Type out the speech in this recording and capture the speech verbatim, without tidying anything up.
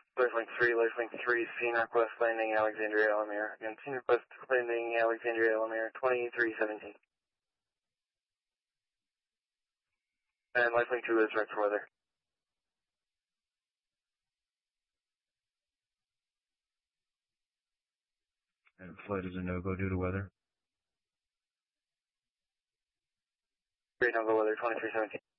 LifeLink three, LifeLink three, scene request landing Alexandria Elamir. Again, scene request landing Alexandria Elamir, twenty-three seventeen. And LifeLink two is right for weather. And flight is a no-go due to weather. Great, no-go weather, twenty-three seventeen.